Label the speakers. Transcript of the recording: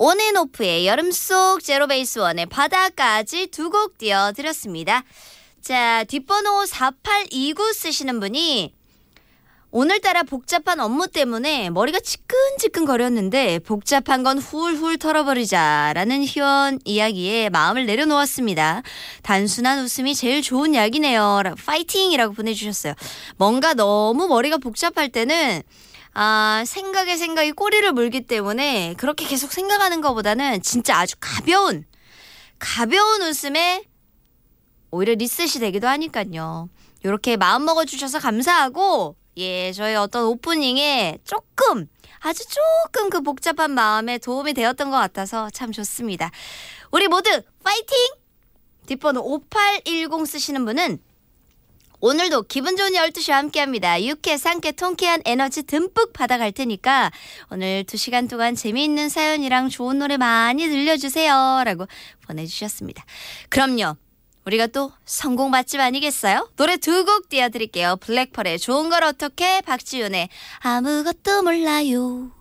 Speaker 1: 온앤오프의 여름 속 제로베이스 원의 바다까지 두 곡 띄워드렸습니다. 자, 뒷번호 4829 쓰시는 분이 오늘따라 복잡한 업무 때문에 머리가 지끈지끈 거렸는데 복잡한 건 훌훌 털어버리자라는 희원 이야기에 마음을 내려놓았습니다. 단순한 웃음이 제일 좋은 약이네요. 파이팅이라고 보내주셨어요. 뭔가 너무 머리가 복잡할 때는 생각이 꼬리를 물기 때문에 그렇게 계속 생각하는 것보다는 진짜 아주 가벼운 웃음에 오히려 리셋이 되기도 하니까요. 이렇게 마음 먹어주셔서 감사하고 저희 어떤 오프닝에 아주 조금 그 복잡한 마음에 도움이 되었던 것 같아서 참 좋습니다. 우리 모두 파이팅! 뒷번호 5810 쓰시는 분은 오늘도 기분 좋은 12시와 함께합니다. 유쾌, 상쾌, 통쾌한 에너지 듬뿍 받아갈 테니까 오늘 2시간 동안 재미있는 사연이랑 좋은 노래 많이 들려주세요. 라고 보내주셨습니다. 그럼요. 우리가 또 성공 맛집 아니겠어요? 노래 2곡 띄워드릴게요. 블랙펄의 좋은 걸 어떻게, 박지윤의 아무것도 몰라요.